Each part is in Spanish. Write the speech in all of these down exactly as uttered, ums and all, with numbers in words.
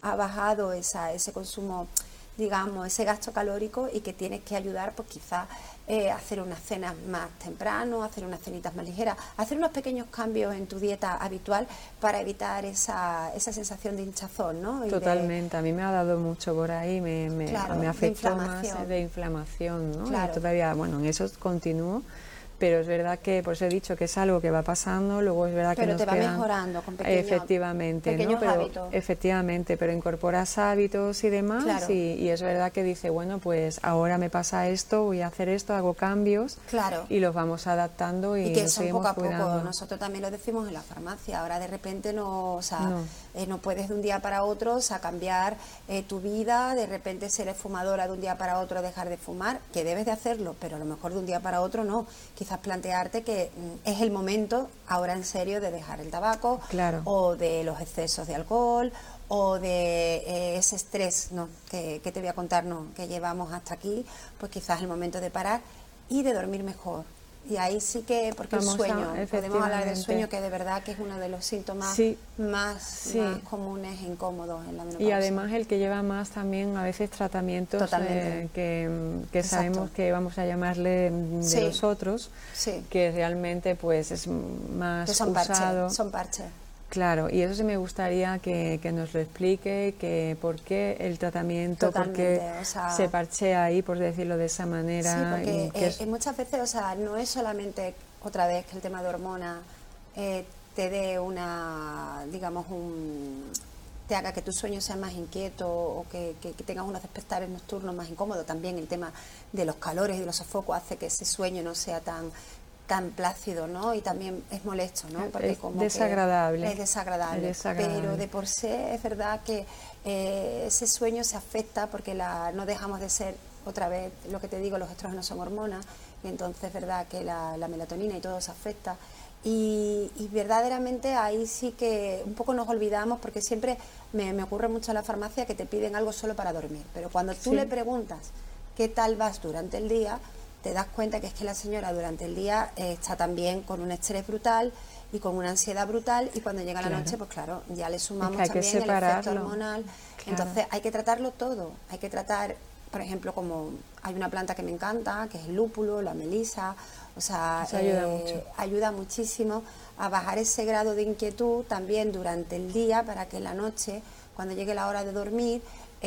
ha bajado esa, ese consumo, digamos, ese gasto calórico, y que tienes que ayudar, pues quizás eh, hacer unas cenas más temprano, hacer unas cenitas más ligeras, hacer unos pequeños cambios en tu dieta habitual para evitar esa, esa sensación de hinchazón, ¿no? Y Totalmente, de, a mí me ha dado mucho por ahí, me, me, claro, me afectó más inflamación. de inflamación, ¿no? Claro. Y todavía, bueno, en eso continúo. Pero es verdad que, por eso he dicho que es algo que va pasando, luego es verdad pero que nos te va quedan, mejorando con pequeños, efectivamente, pequeños ¿no? Pero, hábitos. efectivamente, pero incorporas hábitos y demás, Claro. y, y es verdad que dice, bueno, pues ahora me pasa esto, voy a hacer esto, hago cambios, claro. y los vamos adaptando y, y que nos son seguimos poco a poco. cuidando. Nosotros también lo decimos en la farmacia. Ahora de repente no, o sea, No. Eh, no puedes de un día para otro, o sea, cambiar eh, tu vida, de repente ser fumadora de un día para otro, dejar de fumar, que debes de hacerlo, pero a lo mejor de un día para otro no. Quizás plantearte que mm, es el momento, ahora en serio, de dejar el tabaco, Claro. o de los excesos de alcohol, o de eh, ese estrés, ¿no? que, que te voy a contar, no, que llevamos hasta aquí, pues quizás es el momento de parar y de dormir mejor. Y ahí sí que, porque Vamos el sueño, a, podemos hablar del sueño, que de verdad que es uno de los síntomas sí, más, sí. más comunes e incómodos en la menopausia. Y además el que lleva más también a veces tratamientos eh, que, que sabemos que vamos a llamarle de sí. los otros, sí. que realmente pues es más que son usado. Parches, son parches. Claro, y eso sí me gustaría que, que nos lo explique, que por qué el tratamiento, por qué o sea, se parchea ahí, por decirlo de esa manera. Sí, porque que eh, es... muchas veces, o sea, no es solamente otra vez que el tema de hormonas eh, te dé una, digamos, un, te haga que tu sueño sea más inquieto, o que, que, que tengas unos despertares nocturnos más incómodos. También el tema de los calores y de los sofocos hace que ese sueño no sea tan tan plácido, ¿no? Y también es molesto, ¿no? Porque es como desagradable. Que es desagradable. Es desagradable. Pero de por sí es verdad que eh, ese sueño se afecta porque la, no dejamos de ser, otra vez, lo que te digo, los estrógenos son hormonas, y entonces es verdad que la, la melatonina y todo se afecta. Y, y verdaderamente ahí sí que un poco nos olvidamos, porque siempre me, me ocurre mucho en la farmacia que te piden algo solo para dormir, pero cuando tú sí. le preguntas qué tal vas durante el día, te das cuenta que es que la señora durante el día eh, está también con un estrés brutal y con una ansiedad brutal, y cuando llega claro. la noche, pues claro, ya le sumamos es que también el efecto hormonal. Claro. Entonces hay que tratarlo todo, hay que tratar, por ejemplo, como hay una planta que me encanta, que es el lúpulo, la melisa, o sea, Eso ayuda, eh, mucho. ayuda muchísimo a bajar ese grado de inquietud también durante el día, para que en la noche, cuando llegue la hora de dormir,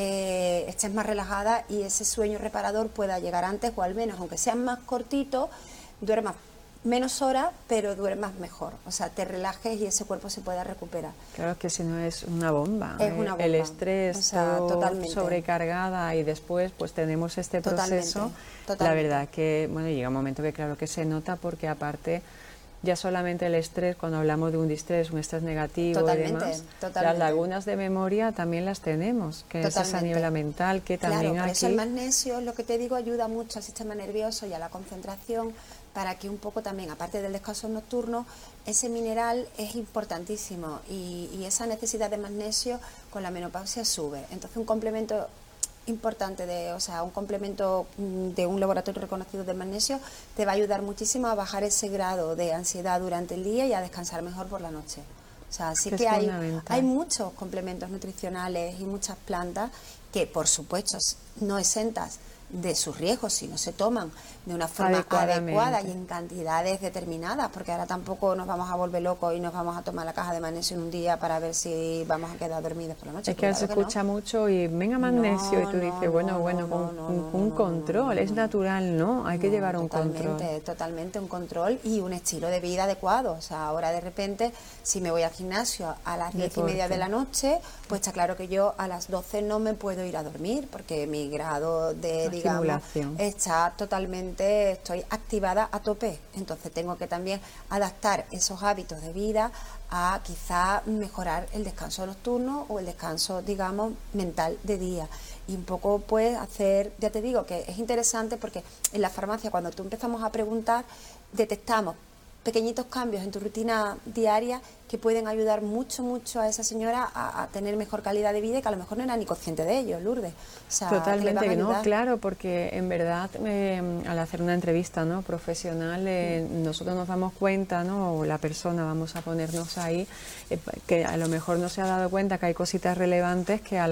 Eh, estés más relajada y ese sueño reparador pueda llegar antes, o al menos, aunque sean más cortitos, duermas menos horas, pero duermas mejor, o sea, te relajes y ese cuerpo se pueda recuperar. Claro, que si no es una bomba, es una bomba. el estrés, o sea, todo totalmente. sobrecargada, y después pues tenemos este proceso, totalmente, totalmente. La verdad que, bueno, llega un momento que claro que se nota, porque aparte ya solamente el estrés, cuando hablamos de un distrés, un estrés negativo totalmente, y demás, totalmente. las lagunas de memoria también las tenemos, que totalmente. es a nivel mental, que también claro, por aquí... eso el magnesio, lo que te digo, ayuda mucho al sistema nervioso y a la concentración, para que un poco también, aparte del descanso nocturno, ese mineral es importantísimo, y, y esa necesidad de magnesio con la menopausia sube. Entonces un complemento importante, de, o sea, un complemento de un laboratorio reconocido de magnesio te va a ayudar muchísimo a bajar ese grado de ansiedad durante el día y a descansar mejor por la noche. O sea, sí que, que hay, hay muchos complementos nutricionales y muchas plantas que, por supuesto, no exentas de sus riesgos si no se toman de una forma adecuada y en cantidades determinadas, porque ahora tampoco nos vamos a volver locos y nos vamos a tomar la caja de magnesio en un día para ver si vamos a quedar dormidos por la noche. Es que se escucha no. mucho y venga magnesio, no, y tú dices, no, bueno, no, bueno, con, no, no, un, un control, es natural, ¿no? Hay que llevar un totalmente, control. Totalmente, un control y un estilo de vida adecuado. O sea, ahora de repente, si me voy al gimnasio a las diez y media de la noche, pues está claro que yo a las doce no me puedo ir a dormir, porque mi grado de, digamos, está totalmente, estoy activada a tope. Entonces tengo que también adaptar esos hábitos de vida a quizá mejorar el descanso nocturno o el descanso, digamos, mental de día. Y un poco pues hacer, ya te digo que es interesante, porque en la farmacia, cuando tú empezamos a preguntar, detectamos pequeñitos cambios en tu rutina diaria que pueden ayudar mucho, mucho a esa señora a, a tener mejor calidad de vida, y que a lo mejor no era ni consciente de ello, Lourdes. O sea, totalmente, que no, claro, porque en verdad eh, al hacer una entrevista, ¿no?, profesional, eh, mm. nosotros nos damos cuenta, ¿no?, o la persona, vamos a ponernos ahí, eh, que a lo mejor no se ha dado cuenta que hay cositas relevantes que a la